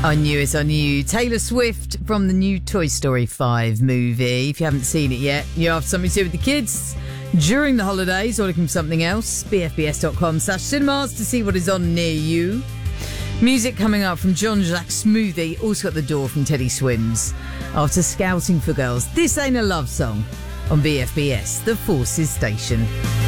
I knew it, I knew. Taylor Swift from the new Toy Story 5 movie. If you haven't seen it yet, you have something to do with the kids during the holidays or looking for something else. bfbs.com/cinemas to see what is on near you. Music coming up from John Jacques Smoothie, also at the door from Teddy Swims. After Scouting for Girls, This Ain't a Love Song on BFBS, the Forces Station.